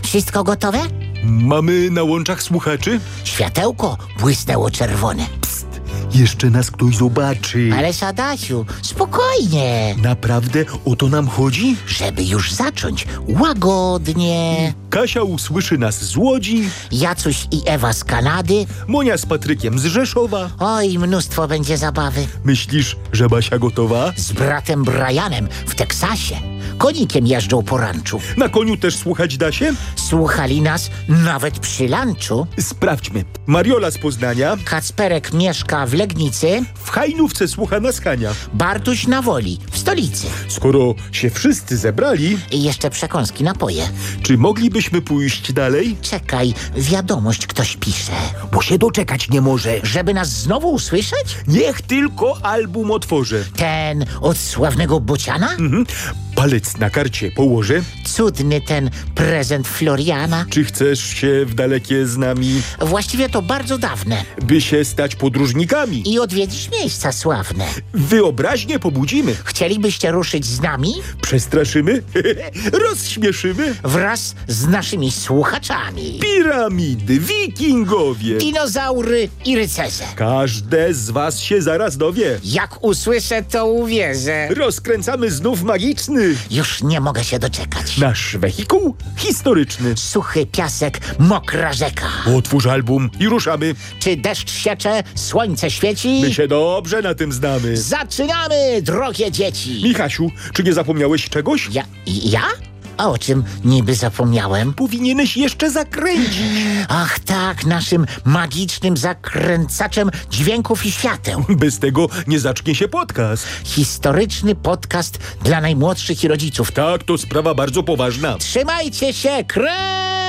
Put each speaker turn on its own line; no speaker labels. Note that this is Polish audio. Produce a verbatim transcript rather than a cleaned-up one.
Wszystko gotowe?
Mamy na łączach słuchaczy?
Światełko błysnęło czerwone.
Jeszcze nas ktoś zobaczy.
Ależ Adasiu, spokojnie.
Naprawdę o to nam chodzi?
Żeby już zacząć łagodnie.
Kasia usłyszy nas z Łodzi,
Jacuś i Ewa z Kanady.
Monia z Patrykiem z Rzeszowa.
Oj, mnóstwo będzie zabawy.
Myślisz, że Basia gotowa?
Z bratem Brianem w Teksasie. Konikiem jeżdżą po ranczu.
Na koniu też słuchać da się?
Słuchali nas nawet przy lunchu.
Sprawdźmy. Mariola z Poznania,
Kacperek mieszka w Legnicy.
w Hajnówce słucha nas Hania.
Bartuś na Woli, w stolicy.
Skoro się wszyscy zebrali,
I jeszcze przekąski, napoje.
czy moglibyśmy pójść dalej?
Czekaj, wiadomość ktoś pisze.
Bo się doczekać nie może.
Żeby nas znowu usłyszeć?
Niech tylko album otworzę.
Ten od sławnego Bociana?
Mhm. Palec na karcie położę.
Cudny ten prezent Floriana.
Czy chcesz się w dalekie z nami,
Właściwie to bardzo dawne.
by się stać podróżnikami?
I odwiedzić miejsca sławne.
Wyobraźnię pobudzimy,
Chcielibyście ruszyć z nami?
przestraszymy, rozśmieszymy.
Wraz z naszymi słuchaczami.
Piramidy, wikingowie.
Dinozaury i rycerze.
Każde z was się zaraz dowie.
Jak usłyszę, to uwierzę.
Rozkręcamy znów magiczny,
Już nie mogę się doczekać.
nasz wehikuł historyczny.
Suchy piasek, mokra rzeka.
Otwórz album i ruszamy.
Czy deszcz siecze, słońce świeci?
My się dobrze na tym znamy.
Zaczynamy, drogie dzieci!
Michasiu, czy nie zapomniałeś czegoś?
Ja? Ja? A o czym niby zapomniałem?
Powinieneś jeszcze zakręcić.
Ach tak, naszym magicznym zakręcaczem dźwięków i świateł.
Bez tego nie zacznie się podcast.
Historyczny podcast dla najmłodszych i rodziców.
Tak, to sprawa bardzo poważna.
Trzymajcie się, kręć!